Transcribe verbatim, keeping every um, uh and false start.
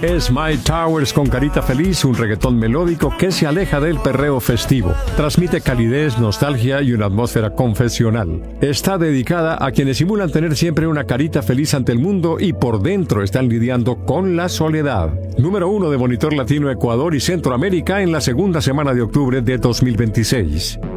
Es My Towers con carita feliz, un reggaetón melódico que se aleja del perreo festivo. Transmite calidez, nostalgia y una atmósfera confesional. Está dedicada a quienes simulan tener siempre una carita feliz ante el mundo y por dentro están lidiando con la soledad. Número uno de Monitor Latino Ecuador y Centroamérica en la segunda semana de octubre de dos mil veintiséis.